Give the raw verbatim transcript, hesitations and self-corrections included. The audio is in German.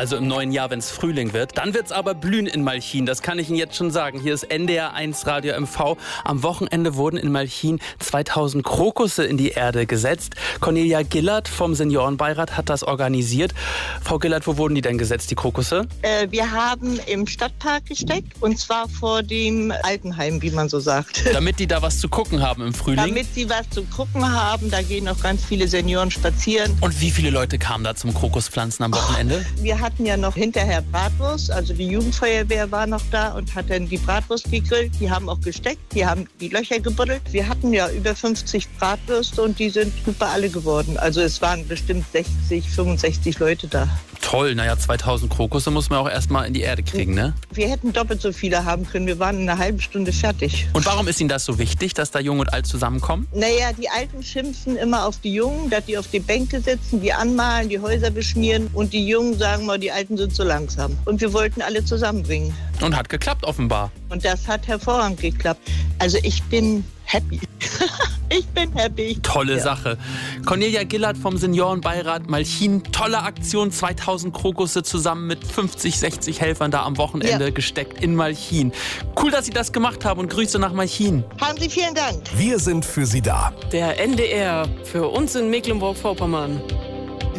Also im neuen Jahr, wenn es Frühling wird. Dann wird es aber blühen in Malchin, das kann ich Ihnen jetzt schon sagen. Hier ist N D R eins Radio M V. Am Wochenende wurden in Malchin zweitausend Krokusse in die Erde gesetzt. Cornelia Gillert vom Seniorenbeirat hat das organisiert. Frau Gillert, wo wurden die denn gesetzt, die Krokusse? Äh, wir haben im Stadtpark gesteckt, und zwar vor dem Altenheim, wie man so sagt. Damit die da was zu gucken haben im Frühling? Damit sie was zu gucken haben, da gehen auch ganz viele Senioren spazieren. Und wie viele Leute kamen da zum Krokuspflanzen am Wochenende? Oh, wir hatten ja noch hinterher Bratwurst, also die Jugendfeuerwehr war noch da und hat dann die Bratwurst gegrillt. Die haben auch gesteckt, die haben die Löcher gebuddelt. Wir hatten ja über fünfzig Bratwürste und die sind super alle geworden. Also es waren bestimmt sechzig, fünfundsechzig Leute da. Toll, naja, zweitausend Krokusse muss man auch erstmal in die Erde kriegen, ne? Wir hätten doppelt so viele haben können. Wir waren in einer halben Stunde fertig. Und warum ist Ihnen das so wichtig, dass da Jung und Alt zusammenkommen? Naja, die Alten schimpfen immer auf die Jungen, dass die auf den Bänke sitzen, die anmalen, die Häuser beschmieren. Und die Jungen sagen mal, die Alten sind so langsam. Und wir wollten alle zusammenbringen. Und hat geklappt offenbar. Und das hat hervorragend geklappt. Also ich bin happy. Ich bin happy. Tolle ja. Sache. Cornelia Gillert vom Seniorenbeirat Malchin. Tolle Aktion, zweitausend Krokusse zusammen mit fünfzig, sechzig Helfern da am Wochenende ja. gesteckt in Malchin. Cool, dass Sie das gemacht haben, und Grüße nach Malchin. Haben Sie vielen Dank. Wir sind für Sie da. Der N D R für uns in Mecklenburg-Vorpommern.